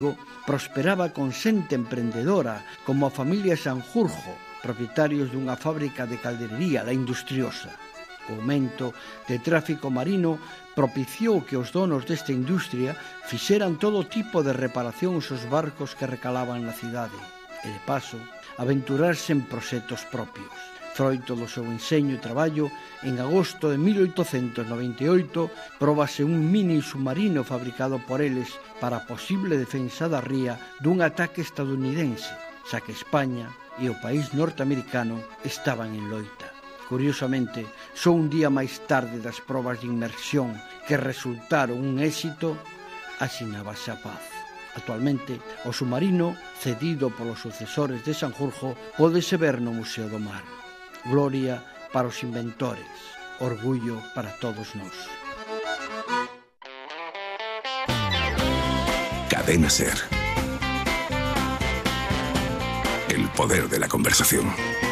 prosperaba con xente emprendedora como a familia Sanjurjo, propietarios dunha fábrica de calderería, la Industriosa. O aumento de tráfico marino propiciou que os donos desta industria fixeran todo tipo de reparacións aos barcos que recalaban na cidade e, de paso, aventurarse en proxectos propios. Froito do seu enseño e traballo, en agosto de 1898 próbase un mini submarino fabricado por eles para a posible defensa da ría dun ataque estadounidense, xa que España e o país norteamericano estaban en loita. Curiosamente, só un día máis tarde das probas de inmersión que resultaron un éxito, asinábase a paz. Actualmente, o submarino, cedido polos sucesores de Sanjurjo, pódese ver no Museo do Mar. Gloria para os inventores, orgullo para todos nós. Cadena SER. El poder de la conversación.